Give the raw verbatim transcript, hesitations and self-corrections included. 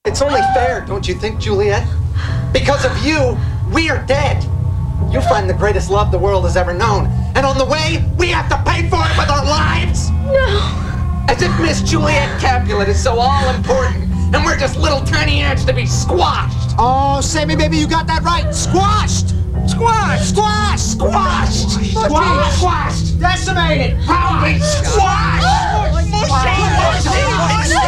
It's only fair, don't you think, Juliet? Because of you, we are dead. You find the greatest love the world has ever known. And on the way, we have to pay for it with our lives. No. As if Miss Juliet Capulet is so all-important, and we're just little tiny ants to be squashed. Oh, Sammy, baby, you got that right. Squashed. Squashed. Squashed. Squashed. Squashed. Squashed. Decimated. Roundly squashed. Squashed. Squashed.